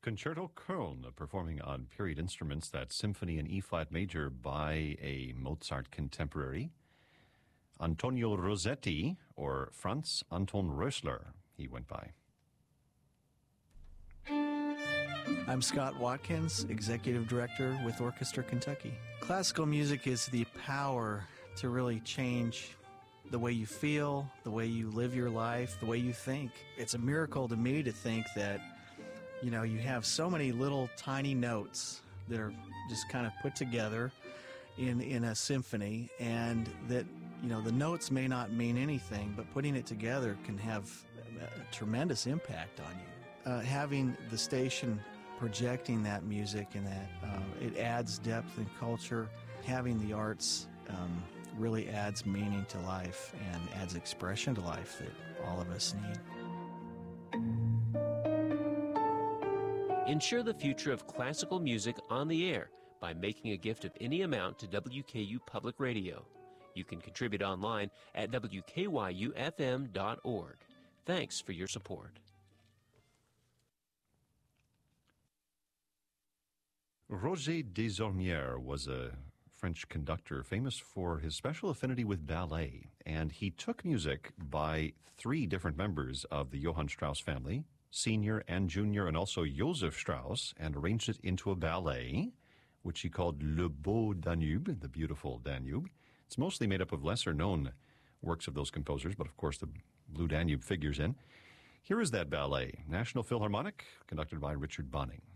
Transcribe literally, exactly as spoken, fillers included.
Concerto Köln, performing on period instruments, that symphony in E-flat major by a Mozart contemporary. Antonio Rossetti, or Franz Anton Rösler, he went by. I'm Scott Watkins, Executive Director with Orchestra Kentucky. Classical music is the power to really change the way you feel, the way you live your life, the way you think. It's a miracle to me to think that, you know, you have so many little tiny notes that are just kind of put together in, in a symphony, and that, you know, the notes may not mean anything, but putting it together can have a tremendous impact on you. Uh, having the station projecting that music and that uh, it adds depth and culture. Having the arts um, really adds meaning to life and adds expression to life that all of us need. Ensure the future of classical music on the air by making a gift of any amount to W K U Public Radio. You can contribute online at W K Y U F M dot org. Thanks for your support. Roger Desormières was a French conductor famous for his special affinity with ballet, and he took music by three different members of the Johann Strauss family, senior and junior, and also Joseph Strauss, and arranged it into a ballet, which he called Le Beau Danube, the beautiful Danube. It's mostly made up of lesser-known works of those composers, but of course the Blue Danube figures in. Here is that ballet, National Philharmonic, conducted by Richard Bonning.